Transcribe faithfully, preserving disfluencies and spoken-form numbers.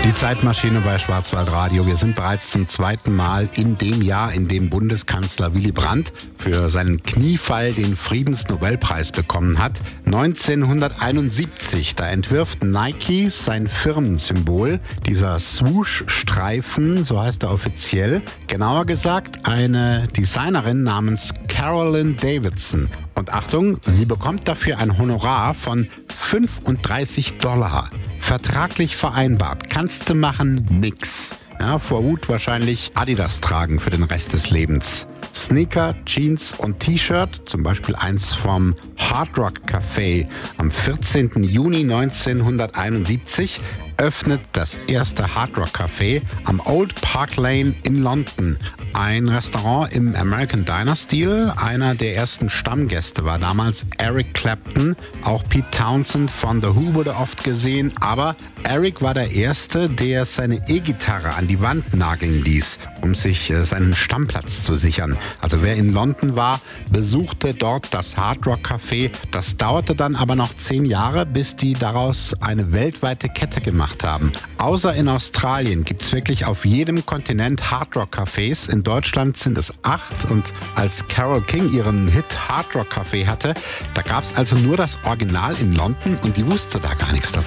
Die Zeitmaschine bei Schwarzwaldradio. Wir sind bereits zum zweiten Mal in dem Jahr, in dem Bundeskanzler Willy Brandt für seinen Kniefall den Friedensnobelpreis bekommen hat. neunzehnhunderteinundsiebzig, da entwirft Nike sein Firmensymbol, dieser Swoosh-Streifen, so heißt er offiziell. Genauer gesagt eine Designerin namens Carolyn Davidson. Und Achtung, sie bekommt dafür ein Honorar von fünfunddreißig Dollar. Vertraglich vereinbart. Kannst du machen, nix. Ja, vor Wut wahrscheinlich Adidas tragen für den Rest des Lebens. Sneaker, Jeans und T-Shirt, zum Beispiel eins vom Hard Rock Café am vierzehnten Juni neunzehnhunderteinundsiebzig, öffnet das erste Hard Rock Café am Old Park Lane in London. Ein Restaurant im American Diner Stil. Einer der ersten Stammgäste war damals Eric Clapton. Auch Pete Townsend von The Who wurde oft gesehen. Aber Eric war der Erste, der seine E-Gitarre an die Wand nageln ließ, um sich äh, seinen Stammplatz zu sichern. Also wer in London war, besuchte dort das Hard Rock Café. Das dauerte dann aber noch zehn Jahre, bis die daraus eine weltweite Kette gemacht haben. Außer in Australien gibt es wirklich auf jedem Kontinent Hard Rock Cafés. In Deutschland sind es acht und als Carole King ihren Hit Hard Rock Café hatte, da gab es also nur das Original in London und die wusste da gar nichts davon.